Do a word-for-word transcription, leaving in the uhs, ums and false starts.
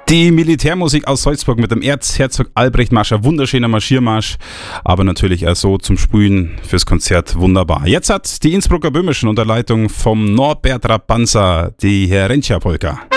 Die Militärmusik aus Salzburg mit dem Erzherzog Albrecht Marsch, ein wunderschöner Marschiermarsch, aber natürlich auch so zum Sprühen fürs Konzert wunderbar. Jetzt hat die Innsbrucker Böhmischen unter Leitung vom Norbert Rapanza die Herentia Polka.